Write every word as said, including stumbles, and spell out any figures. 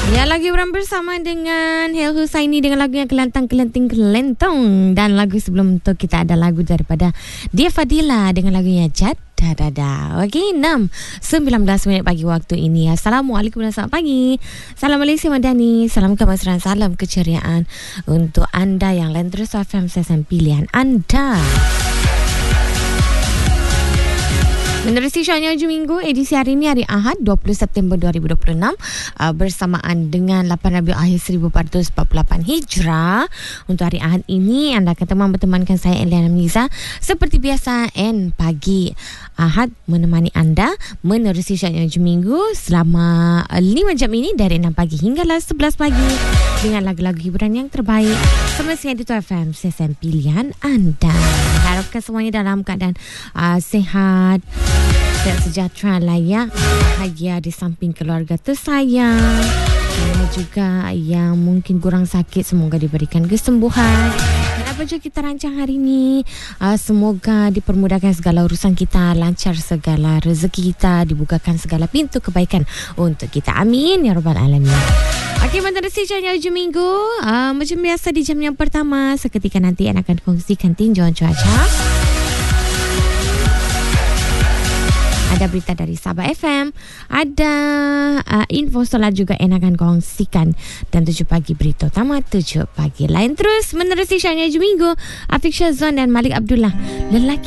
Ya, lagi orang bersama dengan Hel Husaini dengan lagu yang kelantang kelenting kelentong. Dan lagu sebelum tu kita ada lagu daripada Dia Fadila dengan lagunya Jad Dada. Okey, enam sembilan belas minit pagi waktu ini. Assalamualaikum dan selamat pagi. Salam Malaysia Madani, salam kemesraan, salam keceriaan untuk anda yang lain terus F M sesen pilihan anda. Menerusi Syahnya Hujung Minggu, edisi hari ini hari Ahad dua puluh September dua ribu dua puluh enam uh, bersamaan dengan lapan Rabiul Akhir seribu empat ratus empat puluh lapan Hijrah. Untuk hari Ahad ini anda akan teman bertemankan saya Eliana Miza seperti biasa N pagi Ahad menemani anda menerusi Syahnya Hujung Minggu selama lima jam ini dari enam pagi hinggalah sebelas pagi dengan lagu-lagu hiburan yang terbaik semestinya di F M sesen pilihan anda. Harapkan semuanya dalam keadaan uh, sehat dan sejahtera, layak, bahagia di samping keluarga tersayang. Dan juga yang mungkin kurang sakit, semoga diberikan kesembuhan. Dan apa juga kita rancang hari ini, uh, semoga dipermudahkan segala urusan kita, lancar segala rezeki kita, dibukakan segala pintu kebaikan untuk kita. Amin ya rabbal alamin. Okey, menerusi Syahnya Hujung Minggu, uh, macam biasa di jam yang pertama, seketika nanti An akan kongsikan tinjauan cuaca. Ada berita dari Sabah F M, ada uh, info solat juga yang akan kongsikan. Dan tujuh pagi berita utama, tujuh pagi lain terus menerusi Syahnya Hujung Minggu. Afiq Syazwan dan Malik Abdullah, lelaki